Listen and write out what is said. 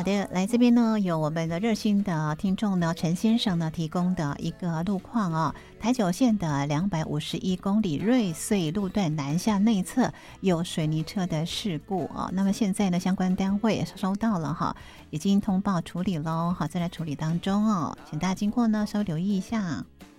好的，来这边呢有我们的热心的听众呢陈先生呢提供的一个路况啊，台九线的251公里瑞穗路段南下内侧有水泥车的事故啊，那么现在呢相关单位也收到了哈，已经通报处理喽，好，正在处理当中哦，请大家经过呢稍微留意一下。